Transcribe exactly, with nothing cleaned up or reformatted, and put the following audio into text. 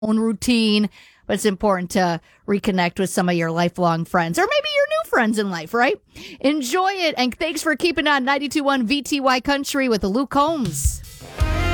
own routine, but it's important to reconnect with some of your lifelong friends or maybe your new friends in life, right? Enjoy it. And thanks for keeping on ninety-two point one V T Y Country with Luke Combs.